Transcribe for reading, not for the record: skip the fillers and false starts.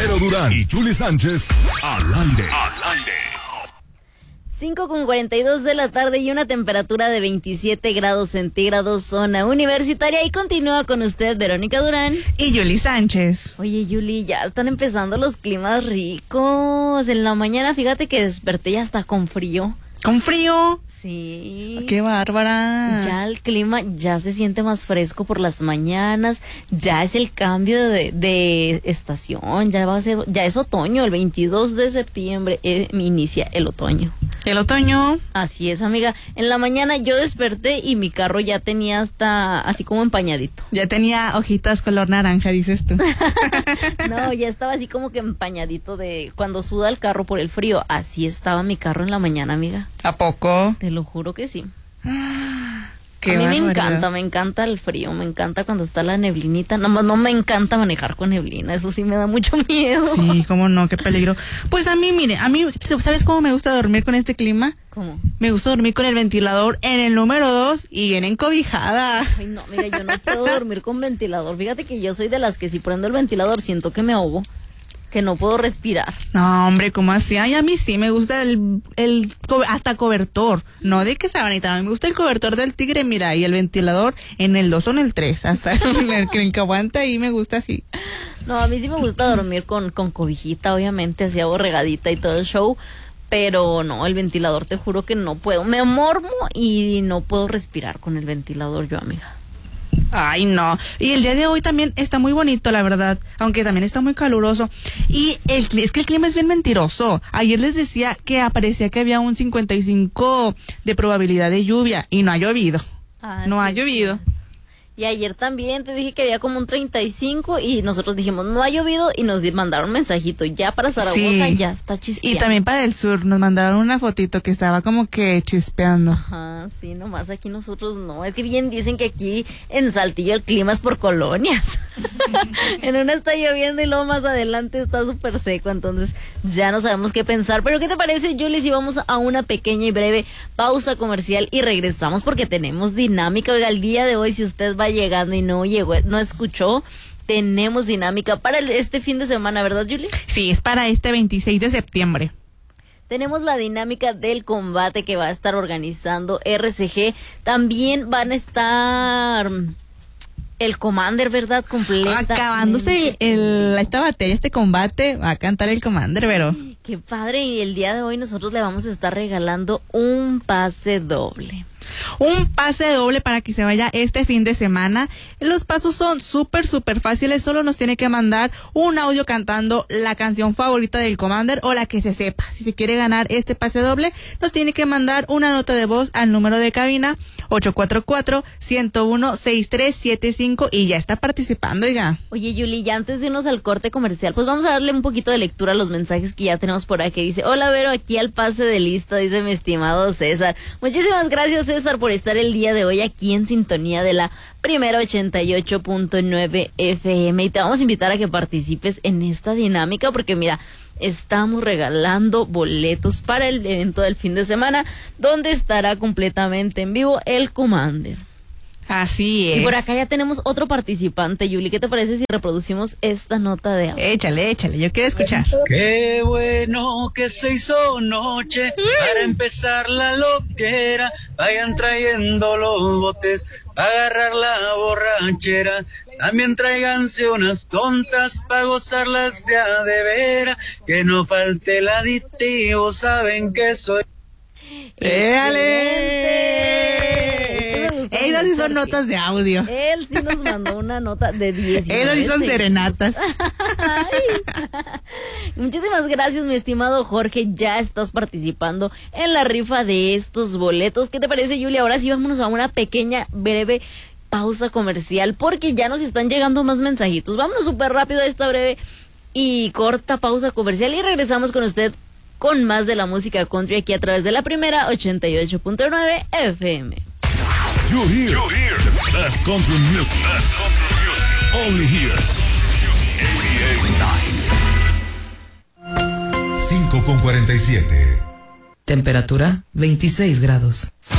Vero Durán y Yuli Sánchez al aire. 5:42 de la tarde y una temperatura de 27 grados centígrados, zona universitaria. Y continúa con usted, Verónica Durán. Y Yuli Sánchez. Oye, Yuli, ya están empezando los climas ricos. En la mañana, fíjate que desperté ya hasta con frío. ¿Con frío? Sí. ¡Qué bárbara! Ya el clima ya se siente más fresco por las mañanas. Ya es el cambio de estación. Ya es otoño. El 22 de septiembre inicia el otoño. ¿El otoño? Así es, amiga. En la mañana yo desperté y mi carro ya tenía hasta así como empañadito. Ya tenía hojitas color naranja, dices tú. No, ya estaba así como que empañadito de cuando suda el carro por el frío. Así estaba mi carro en la mañana, amiga. ¿A poco? Te lo juro que sí. Qué a mí barbaridad. me encanta el frío, me encanta cuando está la neblinita. Nada más no me encanta manejar con neblina, eso sí me da mucho miedo. Sí, cómo no, qué peligro. Pues a mí, ¿sabes cómo me gusta dormir con este clima? ¿Cómo? Me gusta dormir con el ventilador en el número 2 y bien encobijada. Ay, no, mira, yo no puedo dormir con ventilador. Fíjate que yo soy de las que si prendo el ventilador siento que me ahogo, que no puedo respirar. No, hombre, ¿cómo así? Ay, a mí sí me gusta hasta cobertor. No de que sabanita, a mí me gusta el cobertor del tigre, mira, y el ventilador en el 2 o en el 3, hasta el que aguanta ahí me gusta así. No, a mí sí me gusta dormir con cobijita, obviamente, así aborregadita y todo el show. Pero no, el ventilador te juro que no puedo. Me amormo y no puedo respirar con el ventilador yo, amiga. Ay, no. Y el día de hoy también está muy bonito, la verdad, aunque también está muy caluroso. Y es que el clima es bien mentiroso. Ayer les decía que aparecía que había un 55 de probabilidad de lluvia y no ha llovido. No ha llovido. Sí. Y ayer también te dije que había como un 35 y nosotros dijimos, no ha llovido, y nos mandaron un mensajito. Ya para Zaragoza Sí. ya está chispeando. Y también para el sur nos mandaron una fotito que estaba como que chispeando. Ajá, sí, nomás aquí nosotros no. Es que bien dicen que aquí en Saltillo el clima es por colonias. En una está lloviendo y luego más adelante está súper seco, entonces ya no sabemos qué pensar. Pero ¿qué te parece, Julie, si vamos a una pequeña y breve pausa comercial y regresamos porque tenemos dinámica? Oiga, el día de hoy, si usted va llegando y no escuchó, tenemos dinámica para este fin de semana, ¿verdad, Julie? Sí, es para este 26 de septiembre. Tenemos la dinámica del combate que va a estar organizando RCG. También van a estar el Commander, ¿verdad? Completamente. Acabándose esta batería, este combate, va a cantar el Commander, pero... Qué padre, y el día de hoy nosotros le vamos a estar regalando un pase doble. Un pase doble para que se vaya este fin de semana. Los pasos son súper fáciles. Solo nos tiene que mandar un audio cantando la canción favorita del Commander o la que se sepa. Si se quiere ganar este pase doble, nos tiene que mandar una nota de voz al número de cabina 844-101-6375 y ya está participando, oiga. Oye, Yuli, ya antes de irnos al corte comercial, pues vamos a darle un poquito de lectura a los mensajes que ya tenemos por aquí. Dice, hola, Vero, aquí al pase de lista, dice mi estimado César. Muchísimas gracias, César, por estar el día de hoy aquí en sintonía de la primera 88.9 FM. Y te vamos a invitar a que participes en esta dinámica porque, mira, estamos regalando boletos para el evento del fin de semana donde estará completamente en vivo el Commander. Así es. Y por acá ya tenemos otro participante, Yuli. ¿Qué te parece si reproducimos esta nota de audio? Échale, yo quiero escuchar. Qué bueno que se hizo noche para empezar la loquera. Vayan trayendo los botes para agarrar la borrachera. También tráiganse unas tontas para gozarlas de a de veras. Que no falte el aditivo, saben que soy... ¡Éale! Esas sí son notas de audio. Él sí nos mandó una nota de 10. Esas sí son serenatas. Muchísimas gracias, mi estimado Jorge. Ya estás participando en la rifa de estos boletos. ¿Qué te parece, Julia? Ahora sí vámonos a una pequeña, breve pausa comercial porque ya nos están llegando más mensajitos. Vámonos súper rápido a esta breve y corta pausa comercial y regresamos con usted con más de la música country aquí a través de la primera 88.9 FM. You hear the best country music. Only here. 5:47. Temperatura 26 grados.